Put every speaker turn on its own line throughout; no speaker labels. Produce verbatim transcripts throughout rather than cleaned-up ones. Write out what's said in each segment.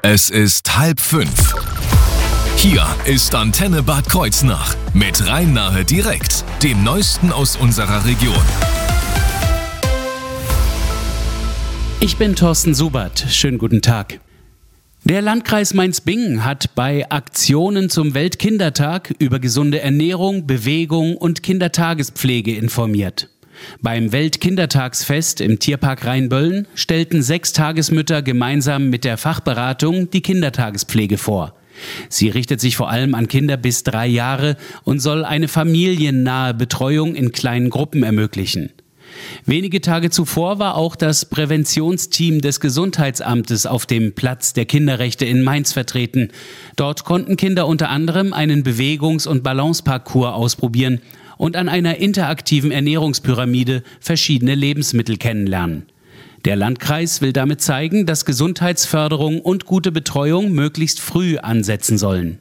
Es ist halb fünf. Hier ist Antenne Bad Kreuznach mit Rhein-Nahe direkt, dem Neuesten aus unserer Region.
Ich bin Thorsten Subert. Schönen guten Tag. Der Landkreis Mainz-Bingen hat bei Aktionen zum Weltkindertag über gesunde Ernährung, Bewegung und Kindertagespflege informiert. Beim Weltkindertagsfest im Tierpark Rheinböllen stellten sechs Tagesmütter gemeinsam mit der Fachberatung die Kindertagespflege vor. Sie richtet sich vor allem an Kinder bis drei Jahre und soll eine familiennahe Betreuung in kleinen Gruppen ermöglichen. Wenige Tage zuvor war auch das Präventionsteam des Gesundheitsamtes auf dem Platz der Kinderrechte in Mainz vertreten. Dort konnten Kinder unter anderem einen Bewegungs- und Balanceparcours ausprobieren und an einer interaktiven Ernährungspyramide verschiedene Lebensmittel kennenlernen. Der Landkreis will damit zeigen, dass Gesundheitsförderung und gute Betreuung möglichst früh ansetzen sollen.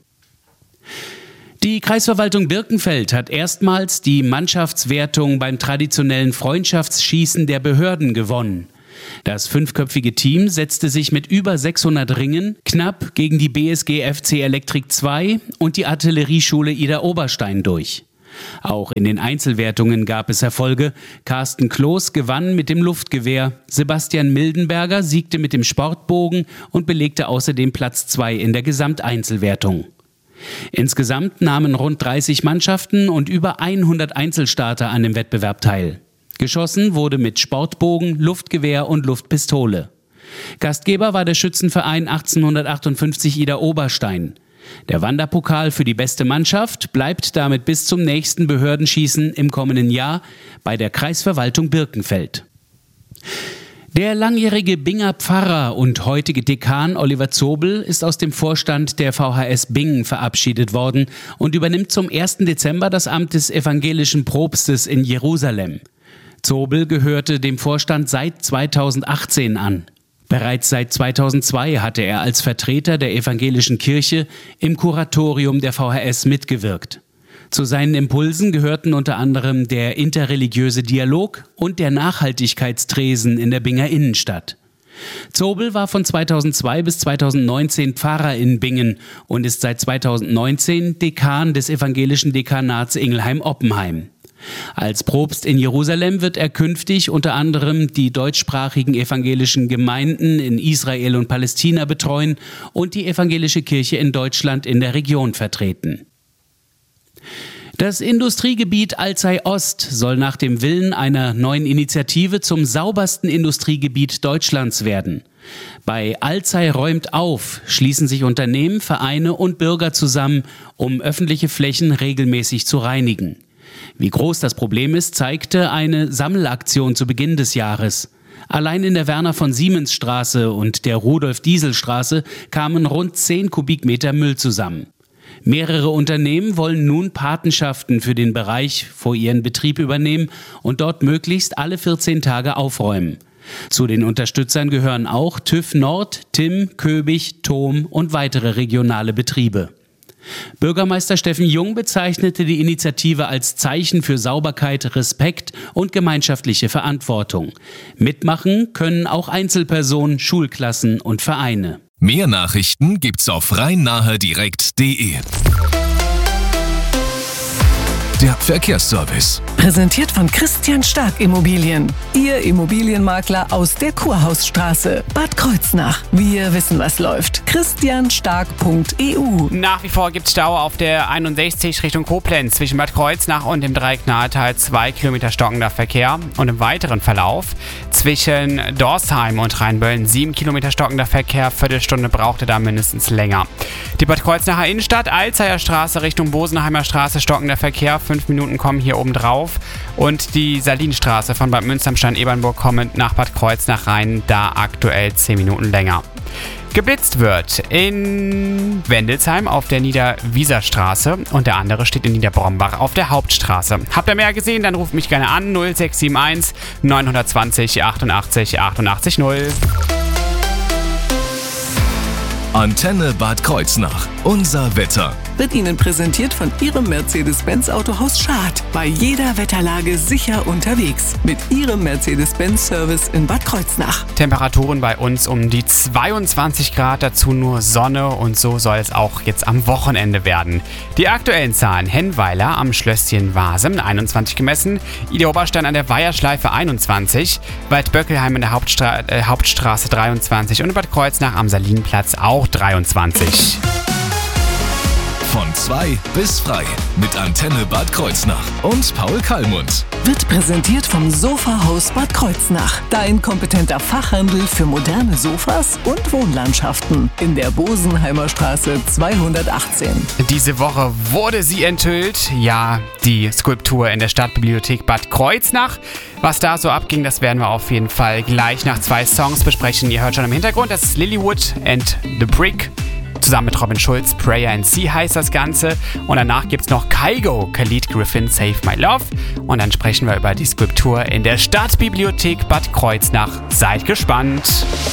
Die Kreisverwaltung Birkenfeld hat erstmals die Mannschaftswertung beim traditionellen Freundschaftsschießen der Behörden gewonnen. Das fünfköpfige Team setzte sich mit über sechshundert Ringen knapp gegen die B S G F C Elektrik zwei und die Artillerieschule Ida Oberstein durch. Auch in den Einzelwertungen gab es Erfolge. Carsten Kloß gewann mit dem Luftgewehr, Sebastian Mildenberger siegte mit dem Sportbogen und belegte außerdem Platz zwei in der Gesamteinzelwertung. Insgesamt nahmen rund dreißig Mannschaften und über hundert Einzelstarter an dem Wettbewerb teil. Geschossen wurde mit Sportbogen, Luftgewehr und Luftpistole. Gastgeber war der Schützenverein achtzehnhundertachtundfünfzig Ida Oberstein. Der Wanderpokal für die beste Mannschaft bleibt damit bis zum nächsten Behördenschießen im kommenden Jahr bei der Kreisverwaltung Birkenfeld. Der langjährige Binger Pfarrer und heutige Dekan Oliver Zobel ist aus dem Vorstand der V H S Bingen verabschiedet worden und übernimmt zum ersten Dezember das Amt des evangelischen Propstes in Jerusalem. Zobel gehörte dem Vorstand seit zweitausendachtzehn an. Bereits seit zweitausendzwei hatte er als Vertreter der evangelischen Kirche im Kuratorium der V H S mitgewirkt. Zu seinen Impulsen gehörten unter anderem der interreligiöse Dialog und der Nachhaltigkeitstresen in der Binger Innenstadt. Zobel war von zweitausendzwei bis zweitausendneunzehn Pfarrer in Bingen und ist seit zweitausendneunzehn Dekan des evangelischen Dekanats Ingelheim-Oppenheim. Als Propst in Jerusalem wird er künftig unter anderem die deutschsprachigen evangelischen Gemeinden in Israel und Palästina betreuen und die evangelische Kirche in Deutschland in der Region vertreten. Das Industriegebiet Alzey Ost soll nach dem Willen einer neuen Initiative zum saubersten Industriegebiet Deutschlands werden. Bei Alzey räumt auf schließen sich Unternehmen, Vereine und Bürger zusammen, um öffentliche Flächen regelmäßig zu reinigen. Wie groß das Problem ist, zeigte eine Sammelaktion zu Beginn des Jahres. Allein in der Werner-von-Siemens-Straße und der Rudolf-Diesel-Straße kamen rund zehn Kubikmeter Müll zusammen. Mehrere Unternehmen wollen nun Patenschaften für den Bereich vor ihren Betrieb übernehmen und dort möglichst alle vierzehn Tage aufräumen. Zu den Unterstützern gehören auch TÜV Nord, Timm, Köbig, Thom und weitere regionale Betriebe. Bürgermeister Steffen Jung bezeichnete die Initiative als Zeichen für Sauberkeit, Respekt und gemeinschaftliche Verantwortung. Mitmachen können auch Einzelpersonen, Schulklassen und Vereine.
Mehr Nachrichten gibt's auf rhein-nahe direkt punkt de. Der Verkehrsservice.
Präsentiert von Christian Stark Immobilien. Ihr Immobilienmakler aus der Kurhausstraße, Bad Kreuznach. Wir wissen, was läuft. christian stark punkt e u.
Nach wie vor gibt es Stau auf der einundsechzig Richtung Koblenz zwischen Bad Kreuznach und dem Dreieck Nahetal, zwei Kilometer stockender Verkehr. Und im weiteren Verlauf zwischen Dorsheim und Rheinböllen sieben Kilometer stockender Verkehr. Viertelstunde brauchte da mindestens länger. Die Bad Kreuznacher Innenstadt, Alzeyer Straße Richtung Bosenheimer Straße, stockender Verkehr. Fünf Minuten kommen hier oben drauf. Und die Salinstraße von Bad Münster-Ebernburg kommend nach Bad Kreuznach rein, da aktuell zehn Minuten länger. Geblitzt wird in Wendelsheim auf der Niederwieserstraße und der andere steht in Niederbrombach auf der Hauptstraße. Habt ihr mehr gesehen, dann ruft mich gerne an null sechs sieben eins neun zwei null achtundachtzig achtundachtzig null.
Antenne Bad Kreuznach. Unser Wetter.
wird Ihnen präsentiert von Ihrem Mercedes-Benz Autohaus Schad. Bei jeder Wetterlage sicher unterwegs. Mit Ihrem Mercedes-Benz-Service in Bad Kreuznach.
Temperaturen bei uns um die zweiundzwanzig Grad, dazu nur Sonne und so soll es auch jetzt am Wochenende werden. Die aktuellen Zahlen: Hennweiler am Schlösschen Wasem einundzwanzig gemessen, Ida Oberstein an der Weiherschleife einundzwanzig, Waldböckelheim in der Hauptstra- äh, Hauptstraße dreiundzwanzig und in Bad Kreuznach am Salinplatz auch dreiundzwanzig.
Von zwei bis frei mit Antenne Bad Kreuznach und Paul Kallmund.
Wird präsentiert vom Sofahaus Bad Kreuznach. Dein kompetenter Fachhandel für moderne Sofas und Wohnlandschaften. In der Bosenheimer Straße zweihundertachtzehn.
Diese Woche wurde sie enthüllt. Ja, die Skulptur in der Stadtbibliothek Bad Kreuznach. Was da so abging, das werden wir auf jeden Fall gleich nach zwei Songs besprechen. Ihr hört schon im Hintergrund, das ist Lilywood and The Brick. Zusammen mit Robin Schulz, Prayer and Sea heißt das Ganze. Und danach gibt's noch Kygo, Khalid Griffin, Save My Love. Und dann sprechen wir über die Skulptur in der Stadtbibliothek Bad Kreuznach. Seid gespannt!